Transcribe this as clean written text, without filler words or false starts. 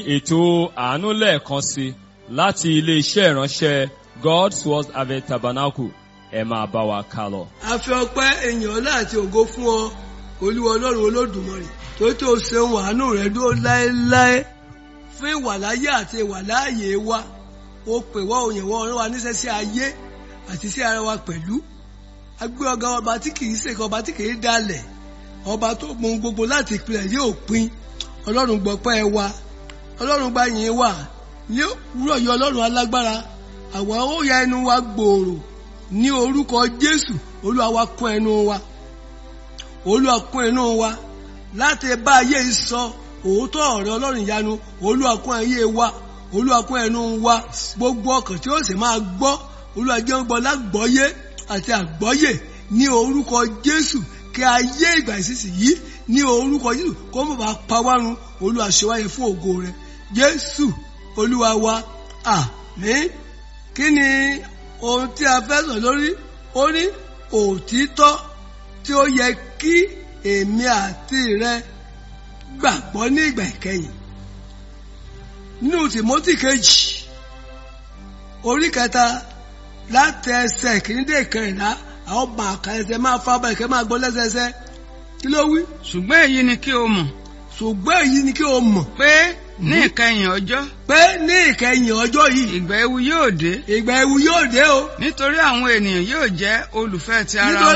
ètò àánú lẹ́ẹ̀kan sí láti ilé-iṣẹ́ ìránṣẹ́ God's Word Harvest Tabernacle. Ẹ máa bá wa ká lọ. A fi ọpẹ́ èèyàn ọlá àti ògo fún ọ Olúwa Ọlọ́run Olódùmarè tó tó ṣeun àánú rẹ̀ dúró láéláé fún ìwàláyé àti ìwàláàyè wa. Ó pè wá òyìn wọ́n rán wa níṣẹ́ sí ayé àti sí ara wa pẹ̀lú. A gbé ọ̀gá ọba tí kìí ṣèkọ, ọba tí kìí dalẹ̀, ọba tó mọ ohun gbogbo láti ìpìlẹ̀ yóò pin. Ọlọ́run gbọpẹ́ wa, Ọlọ́run gba yìn wa, ní òwúrọ̀ yìí Ọlọ́run alágbára. Àwa ó ya ẹnu wa gbòòrò ní orúkọ Jésù. Olúwa wa kún ẹnu wa, Olúwa kún ẹnu wa láti bá ayé sọ òótọ́ ọ̀rẹ́ Ọlọ́run ìyanu. Olúwa kún ayé wa, Olúwa kún ẹnu wa, gbogbo ọkàn tí ó sì máa gbọ́ Olúwa jẹ́ ń gbọ́ lágbọ́yé àti àgbọ́yé ní orúkọ Jésù. Kí ayé ìgbà ìsinsìnyí ní orúkọ Jésù kó má bàa pa wá run. Olúwa ṣe wáyé fún ògo rẹ̀ Jésù Olúwa wa, àmín. Kí ni ohun tí a fẹ́ sọ lórí? Ó ní òtítọ́ tí ó yẹ kí èmi àti rẹ gbàgbọ́ ní ìgbà ìkẹyìn. Nínú Tímótì kejì orí 3 láti ẹsẹ̀ kìíní dé ìkẹrìnlá, àwọn ọmọ àkàlẹ̀sẹ̀ máa fa ọba ìkẹ́ máa gbọ́ lẹ́sẹẹsẹ. Kí ló wí? Ṣùgbọ́n èyí ni kí o mọ̀. Ṣùgbọ́n èyí ni kí o mọ̀. Pé ní ìkẹyìn ọjọ́. Pé ní ìkẹyìn ọjọ́ yìí. Ìgbà ewu yóò dé. Ìgbà ewu yóò dé o. Nítorí àwọn ènìyàn yóò jẹ́ olùfẹ́ ti ara wọn.